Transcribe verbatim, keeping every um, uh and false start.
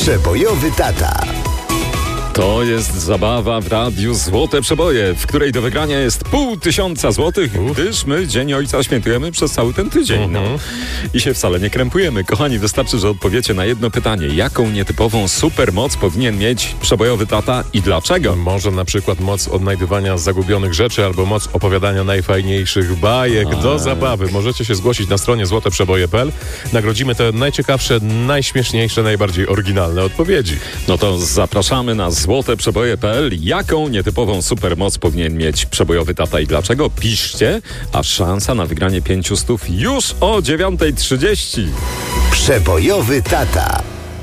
Przebojowy tata. To jest zabawa w radiu Złote Przeboje, w której do wygrania jest pół tysiąca złotych, gdyż my Dzień Ojca świętujemy przez cały ten tydzień. No. I się wcale nie krępujemy. Kochani, wystarczy, że odpowiecie na jedno pytanie. Jaką nietypową supermoc powinien mieć przebojowy tata i dlaczego? Może na przykład moc odnajdywania zagubionych rzeczy albo moc opowiadania najfajniejszych bajek. A. Do zabawy możecie się zgłosić na stronie złote przeboje kropka p l. Nagrodzimy te najciekawsze, najśmieszniejsze, najbardziej oryginalne odpowiedzi. No to zapraszamy na złote przeboje kropka p l. Jaką nietypową supermoc powinien mieć przebojowy tata i dlaczego? Piszcie, a szansa na wygranie pięciu stów już o dziewiąta trzydzieści. Przebojowy tata.